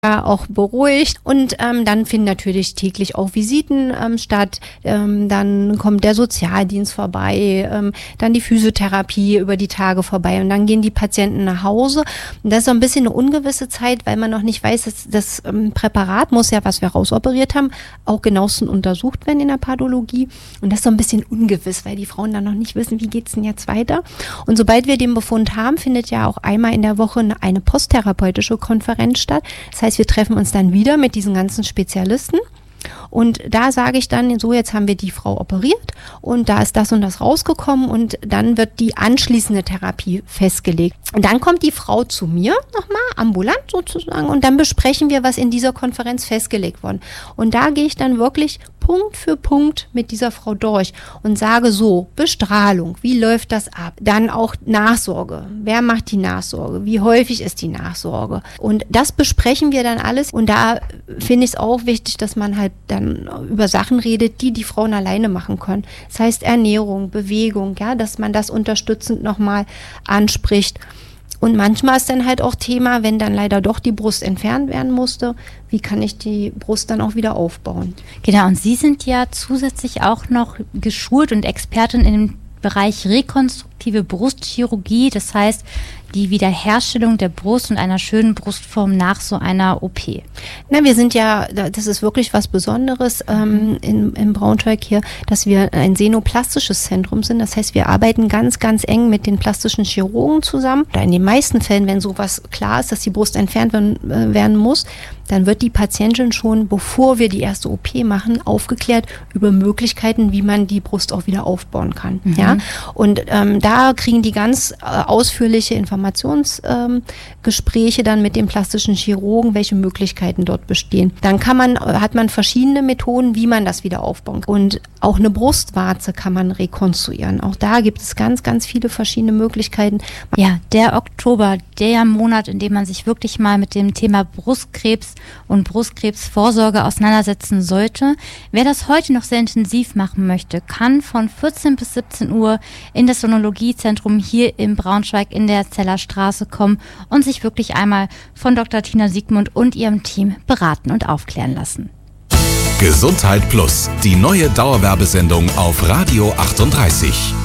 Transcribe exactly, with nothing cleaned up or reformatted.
auch beruhigt und ähm, dann finden natürlich täglich auch Visiten ähm, statt, ähm, dann kommt der Sozialdienst vorbei, ähm, dann die Physiotherapie über die Tage vorbei und dann gehen die Patienten nach Hause und das ist so ein bisschen eine ungewisse Zeit, weil man noch nicht weiß, dass das ähm, Präparat muss ja, was wir rausoperiert haben, auch genauestens untersucht werden in der Pathologie und das ist so ein bisschen ungewiss, weil die Frauen dann noch nicht wissen, wie geht's denn jetzt weiter und sobald wir den Befund haben, findet ja auch einmal in der Woche eine, eine posttherapeutische Konferenz statt, das heißt, wir treffen uns dann wieder mit diesen ganzen Spezialisten und da sage ich dann so, jetzt haben wir die Frau operiert und da ist das und das rausgekommen und dann wird die anschließende Therapie festgelegt. Und dann kommt die Frau zu mir nochmal, ambulant sozusagen, und dann besprechen wir, was in dieser Konferenz festgelegt wurde. Und da gehe ich dann wirklich Punkt für Punkt mit dieser Frau durch und sage so, Bestrahlung, wie läuft das ab? Dann auch Nachsorge. Wer macht die Nachsorge? Wie häufig ist die Nachsorge? Und das besprechen wir dann alles und da finde ich es auch wichtig, dass man halt dann über Sachen redet, die die Frauen alleine machen können. Das heißt Ernährung, Bewegung, ja, dass man das unterstützend nochmal anspricht. Und manchmal ist dann halt auch Thema, wenn dann leider doch die Brust entfernt werden musste, wie kann ich die Brust dann auch wieder aufbauen? Genau, und Sie sind ja zusätzlich auch noch geschult und Expertin in dem Bereich rekonstruktive Brustchirurgie, das heißt die Wiederherstellung der Brust und einer schönen Brustform nach so einer O P. Na, wir sind ja, das ist wirklich was Besonderes ähm, in, in Braunschweig hier, dass wir ein senoplastisches Zentrum sind. Das heißt, wir arbeiten ganz, ganz eng mit den plastischen Chirurgen zusammen. Oder in den meisten Fällen, wenn sowas klar ist, dass die Brust entfernt werden, äh, werden muss, dann wird die Patientin schon, bevor wir die erste O P machen, aufgeklärt über Möglichkeiten, wie man die Brust auch wieder aufbauen kann. Mhm. Ja? Und ähm, da kriegen die ganz äh, ausführliche Informationsgespräche ähm, dann mit den plastischen Chirurgen, welche Möglichkeiten dort bestehen. Dann kann man, hat man verschiedene Methoden, wie man das wieder aufbauen kann. Und auch eine Brustwarze kann man rekonstruieren. Auch da gibt es ganz, ganz viele verschiedene Möglichkeiten. Ja, der Oktober, der Monat, in dem man sich wirklich mal mit dem Thema Brustkrebs und Brustkrebsvorsorge auseinandersetzen sollte. Wer das heute noch sehr intensiv machen möchte, kann von vierzehn bis siebzehn Uhr in das Sonologiezentrum hier in Braunschweig in der Zeller Straße kommen und sich wirklich einmal von Doktor Tina Siegmund und ihrem Team beraten und aufklären lassen. Gesundheit Plus, die neue Dauerwerbesendung auf Radio achtunddreißig.